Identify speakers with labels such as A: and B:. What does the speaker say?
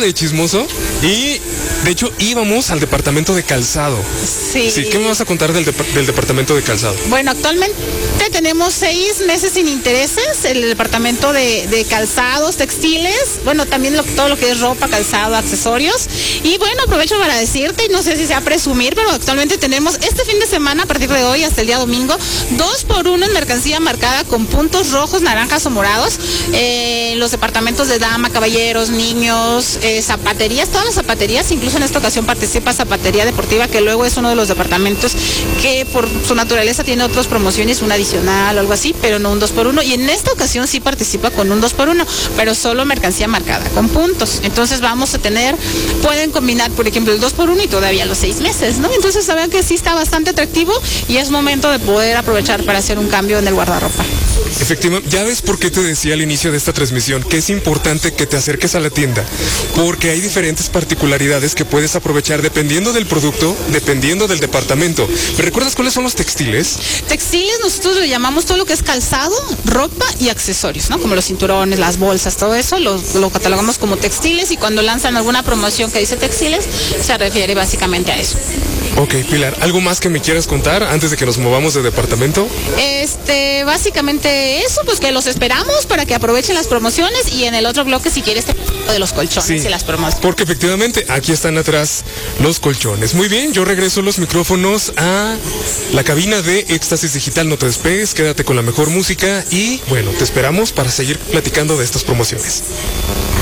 A: de chismoso y de hecho íbamos al departamento de calzado.
B: Sí.
A: Sí, ¿qué me vas a contar del departamento de calzado?
B: Bueno, actualmente tenemos 6 meses sin intereses, el departamento de calzados, textiles, bueno, también todo lo que es ropa, calzado, accesorios. Y bueno, aprovecho para decirte, y no sé si sea presumir, pero actualmente tenemos este fin de semana, a partir de hoy hasta el día domingo, 2x1 en mercancía marcada con puntos rojos, naranjas o morados, los departamentos de dama, caballeros, niños, zapaterías, todas las zapaterías, incluso en esta ocasión participa Zapatería Deportiva, que luego es uno de los departamentos que por su naturaleza tiene otras promociones, un adicional o algo así, pero no un 2x1, y en esta ocasión sí participa con un 2x1, pero solo mercancía marcada con puntos. Entonces vamos a tener, pueden combinar por ejemplo el 2x1 y todavía los 6 meses, ¿no? Entonces saben que sí está bastante atractivo y es momento de poder aprovechar para hacer un cambio en el guardarropa.
A: Efectivamente, ya ves por qué te decía al inicio de esta transmisión que es importante que te acerques a la tienda, porque hay diferentes particularidades que puedes aprovechar dependiendo del producto, dependiendo del departamento. ¿Me recuerdas cuáles son los textiles?
B: Textiles, nosotros le llamamos todo lo que es calzado, ropa y accesorios, ¿no? Como los cinturones, las bolsas, todo eso, lo catalogamos como textiles, y cuando lanzan alguna promoción que dice textiles, se refiere básicamente a eso.
A: Ok, Pilar, ¿algo más que me quieras contar antes de que nos movamos de departamento?
B: Básicamente eso, pues que los esperamos para que aprovechen las promociones, y en el otro bloque si quieres de los colchones y las promociones.
A: Porque efectivamente aquí están atrás los colchones. Muy bien, yo regreso los micrófonos a la cabina de Éxtasis Digital. No te despegues, quédate con la mejor música y bueno, te esperamos para seguir platicando de estas promociones.